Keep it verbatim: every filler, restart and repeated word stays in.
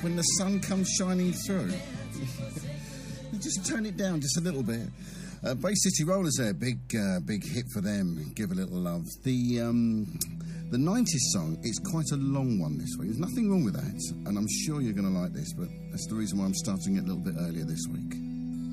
when the sun comes shining through. You just turn it down just a little bit. Uh, Bay City Rollers there, big uh, big hit for them. Give a little love. The um, the nineties song, it's quite a long one this week. There's nothing wrong with that, and I'm sure you're going to like this, but that's the reason why I'm starting it a little bit earlier this week.